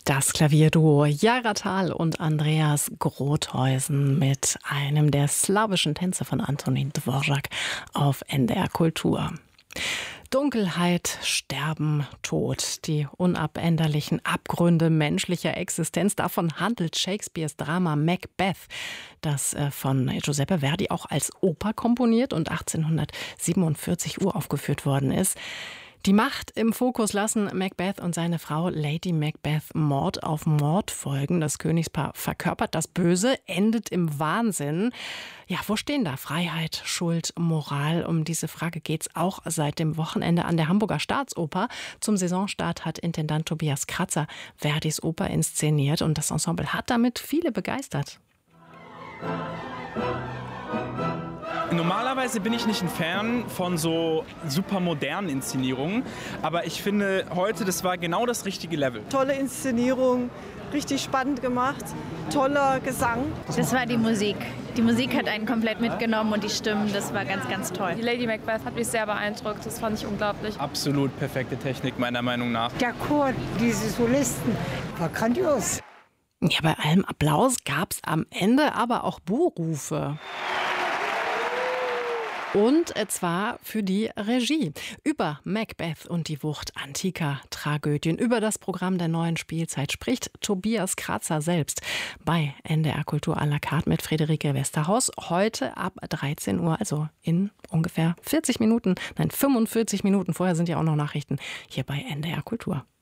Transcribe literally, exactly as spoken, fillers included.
Das Klavierduo Jara Thal und Andreas Grothäusen mit einem der slawischen Tänze von Antonín Dvořák auf N D R Kultur. Dunkelheit, Sterben, Tod, die unabänderlichen Abgründe menschlicher Existenz. Davon handelt Shakespeares Drama Macbeth, das von Giuseppe Verdi auch als Oper komponiert und achtzehnhundertsiebenundvierzig uraufgeführt worden ist. Die Macht im Fokus lassen Macbeth und seine Frau Lady Macbeth Mord auf Mord folgen. Das Königspaar verkörpert das Böse, endet im Wahnsinn. Ja, wo stehen da Freiheit, Schuld, Moral? Um diese Frage geht's auch seit dem Wochenende an der Hamburger Staatsoper. Zum Saisonstart hat Intendant Tobias Kratzer Verdis Oper inszeniert und das Ensemble hat damit viele begeistert. Normalerweise bin ich nicht ein Fan von so super modernen Inszenierungen, aber ich finde heute, das war genau das richtige Level. Tolle Inszenierung, richtig spannend gemacht, toller Gesang. Das war die Musik. Die Musik hat einen komplett mitgenommen und die Stimmen, das war ganz, ganz toll. Die Lady Macbeth hat mich sehr beeindruckt, das fand ich unglaublich. Absolut perfekte Technik, meiner Meinung nach. Der Chor, diese Solisten, war grandios. Ja, bei allem Applaus gab es am Ende aber auch Buhrufe. Und zwar für die Regie. Über Macbeth und die Wucht antiker Tragödien, über das Programm der neuen Spielzeit spricht Tobias Kratzer selbst bei N D R Kultur à la carte mit Friederike Westerhaus. Heute ab dreizehn Uhr, also in ungefähr vierzig Minuten, nein fünfundvierzig Minuten. Vorher sind ja auch noch Nachrichten hier bei N D R Kultur.